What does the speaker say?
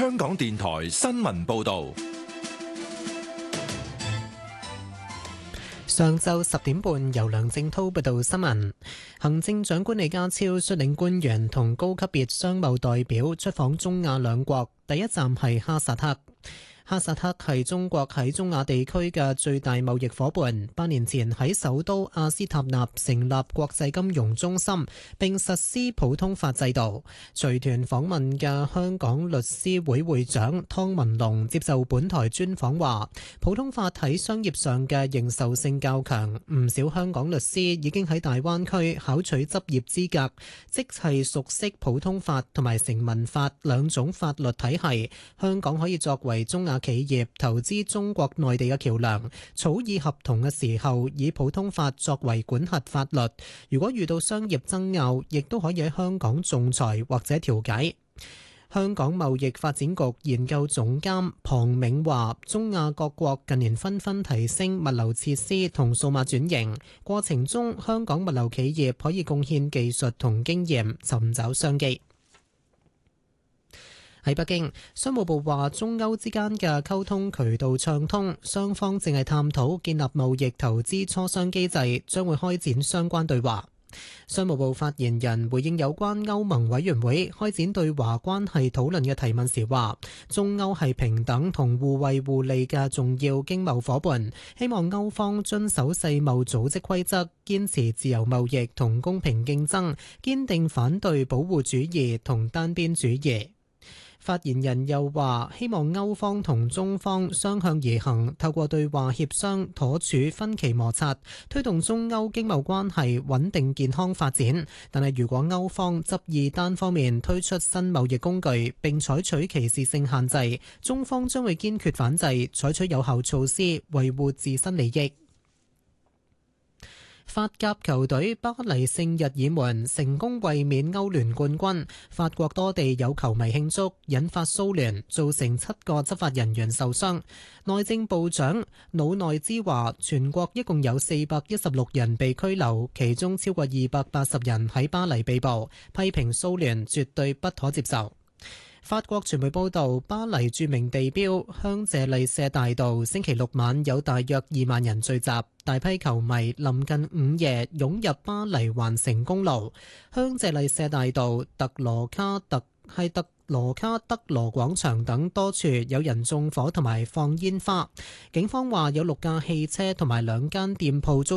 香港電台新聞報道。 上晝10點半，由梁正滔報道新聞。行政長官李家超率領官員同高級別商貿代表出訪中亞兩國，第一站係哈薩克。哈薩克係中國喺中亞地區嘅最大貿易夥伴。8年前喺首都阿斯塔納成立國際金融中心，並實施普通法制度。隨團訪問嘅香港律師會會長湯文龍接受本台專訪話，普通法喺商業上嘅認受性較強，唔少香港律師已經喺大灣區考取執業資格，即係熟悉普通法同埋成文法兩種法律體系。香港可以作為中亞企業投資中國內地嘅橋樑，草擬合同嘅時候以普通法作為管轄法律。如果遇到商業爭拗，亦都可以喺香港仲裁或者調解。香港貿易發展局研究總監龐銘話，中亞各國近年紛紛提升物流設施同數碼轉型，過程中香港物流企業可以貢獻技術同經驗，尋找商機。喺北京，商務部話中歐之間嘅溝通渠道暢通，雙方正係探討建立貿易投資磋商機制，將會開展相關對話。商務部發言人回應有關歐盟委員會開展對華關係討論嘅提問時話，中歐係平等同互惠互利嘅重要經貿夥伴，希望歐方遵守世貿組織規則，堅持自由貿易同公平競爭，堅定反對保護主義同單邊主義。發言人又話，希望歐方同中方相向而行，透過對話協商妥處分歧摩擦，推動中歐經貿關係穩定健康發展。但係如果歐方執意單方面推出新貿易工具並採取歧視性限制，中方將會堅決反制，採取有效措施維護自身利益。法甲球隊巴黎聖日耳門成功衛冕歐聯冠軍，法國多地有球迷慶祝，引發騷亂，造成7個執法人員受傷。內政部長魯內茲話，全國一共有416人被拘留，其中超過280人喺巴黎被捕，批評騷亂絕對不可接受。法國傳媒報道，巴黎著名地標香榭麗舍大道星期六晚有大約2萬人聚集，大批球迷臨近午夜湧入巴黎環城公路。香榭麗舍大道、特羅卡德羅廣場等多處有人縱火同埋放煙花。警方話有6架汽車同埋2間店鋪遭